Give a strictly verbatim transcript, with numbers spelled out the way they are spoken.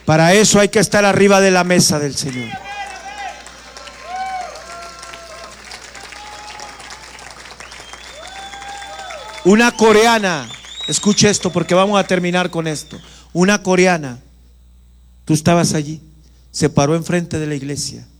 Para eso hay que estar arriba de la mesa del Señor. Una coreana, escuche esto porque vamos a terminar con esto. Una coreana, tú estabas allí, se paró enfrente de la iglesia